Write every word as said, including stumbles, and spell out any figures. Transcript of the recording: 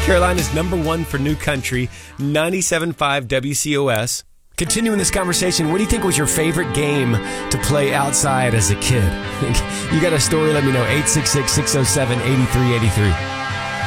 Carolina's number one for new country, ninety-seven point five W C O S. Continuing this conversation, what do you think was your favorite game to play outside as a kid? You got a story, let me know, eight six six, six oh seven, eight three eight three.